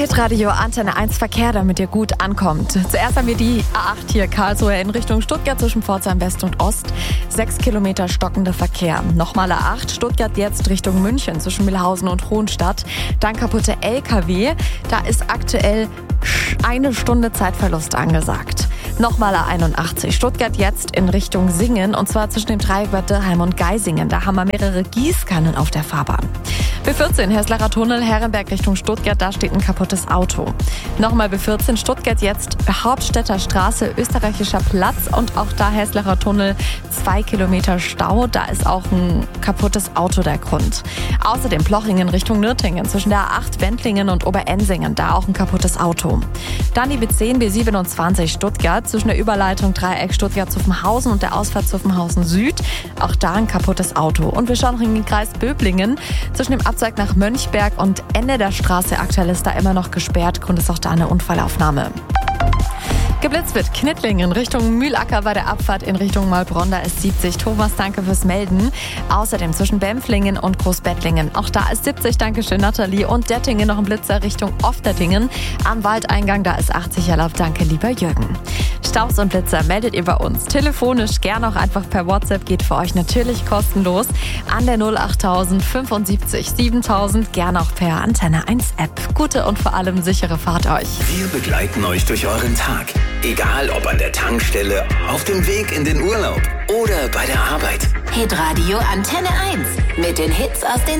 Hitradio Antenne 1 Verkehr, damit ihr gut ankommt. Zuerst haben wir die A8 hier Karlsruhe in Richtung Stuttgart zwischen Pforzheim West und Ost. 6 Kilometer stockender Verkehr. Nochmal A8 Stuttgart jetzt Richtung München zwischen Mühlhausen und Hohenstadt. Dann kaputte LKW. Da ist aktuell 1 Stunde Zeitverlust angesagt. Nochmal A81 Stuttgart jetzt in Richtung Singen und zwar zwischen dem Dreieck Bad Dürrheim und Geisingen. Da haben wir mehrere Gießkannen auf der Fahrbahn. B14 Heßlerer Tunnel, Herrenberg Richtung Stuttgart, da steht ein kaputtes Auto. Nochmal B14 Stuttgart jetzt Hauptstädter Straße, Österreichischer Platz und auch da Heßlerer Tunnel, 2 Kilometer Stau, da ist auch ein kaputtes Auto der Grund. Außerdem Plochingen Richtung Nürtingen, zwischen der A8 Wendlingen und Oberensingen, da auch ein kaputtes Auto. Dann die B10, B27 Stuttgart, zwischen der Überleitung Dreieck Stuttgart-Zuffenhausen und der Ausfahrt Zuffenhausen Süd, auch da ein kaputtes Auto. Und wir schauen noch in den Kreis Böblingen, zwischen dem Abzweig nach Mönchberg und Ende der Straße aktuell ist da immer noch gesperrt. Grund ist auch da eine Unfallaufnahme. Geblitzt wird Knittlingen Richtung Mühlacker bei der Abfahrt in Richtung Maulbronn, da ist 70. Thomas, danke fürs Melden. Außerdem zwischen Bempflingen und Großbettlingen, auch da ist 70, dankeschön Nathalie. Und Dettingen noch ein Blitzer Richtung Oftertingen. Am Waldeingang, da ist 80 erlaubt, danke lieber Jürgen. Staus und Blitzer meldet ihr bei uns telefonisch, gerne auch einfach per WhatsApp, geht für euch natürlich kostenlos an der 08000 75 7000, gerne auch per Antenne 1 App. Gute und vor allem sichere Fahrt euch. Wir begleiten euch durch euren Tag. Egal ob an der Tankstelle, auf dem Weg in den Urlaub oder bei der Arbeit. Hitradio Antenne 1 mit den Hits aus den